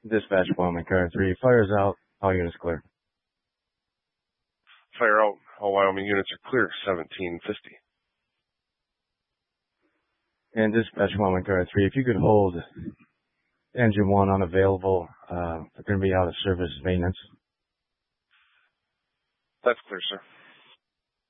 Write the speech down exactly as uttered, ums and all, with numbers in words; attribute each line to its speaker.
Speaker 1: Dispatch Wyoming Car three, fires out, all units clear.
Speaker 2: Fire out, all Wyoming units are clear, seventeen fifty.
Speaker 1: And Dispatch Wyoming Car three, if you could hold engine one unavailable, uh, they're going to be out of service maintenance.
Speaker 2: That's clear, sir.